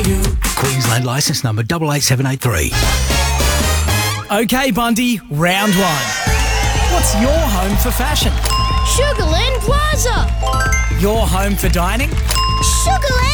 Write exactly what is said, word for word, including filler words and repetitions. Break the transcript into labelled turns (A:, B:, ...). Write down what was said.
A: you.
B: Queensland licence number double eight seven eight three.
C: Okay, Bundy, round one. What's your home for fashion?
D: Sugarland Plaza.
C: Your home for dining?
D: Sugarland